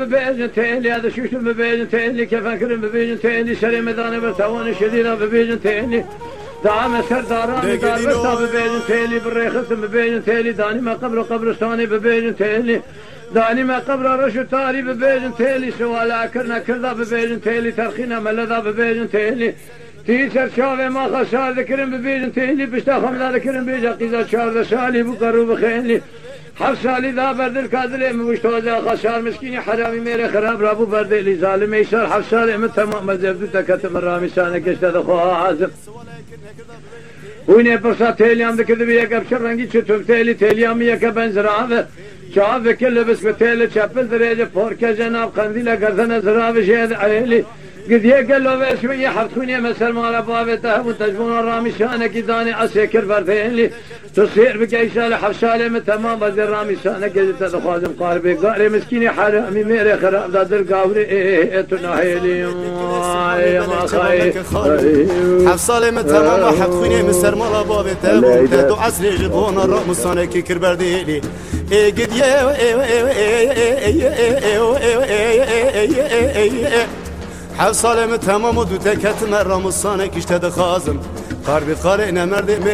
ببيجن تاني هذا شوش ببيجن تاني كيف أكرم ببيجن تاني شري مداني برتوان شديدة ببيجن تاني دعم سرداران دار برتا ببيجن تاني بالريخص ببيجن تاني داني ما قبر قبرستاني ببيجن تاني داني ما قبر رشو تاري ببيجن تاني سوالا كرنا كردا ببيجن تاني ترخينا ملدا ببيجن تاني تيسر شاوه ما خسار ذكرن ببيجن تاني بشتا خمدا ذكرن بيجا قيزا شار شالي بقرو بخيني حفصالي ذا برد الكادر مشتوزا خسار مسكيني حرامي ميري خراب رابو برد اللي ظالم يسار حفصالي من تمام مزبدو تكتم الرامي سانك اشتد خوها عازم ويني برصا تيليام ذكر بيك ابشر رنگي چطور تيليام يكا بنزراوه شعب كل بس بتيلي چپل دريجه پوركه جناب قنديله گردن زراوه شهد عيلي قد يقل له شويه حفتوني مسر مال بابته وتجبون الرامي شانك داني اسكر بردين تصير بكيسال حفصالي من تمام بدر رامي شانك تخازم قاربي قاري مسكيني حرامي ميري خراب دادر قاوري تناهيلي يا ما خاي حفصالي من تمام حفتوني مسر مال بابته وتدو عسل جبون الرامي شانك كر بردين قد حفصالي من تمام ودو تكت مرام الصانك اشتد خازم قاربي قارئنا مرد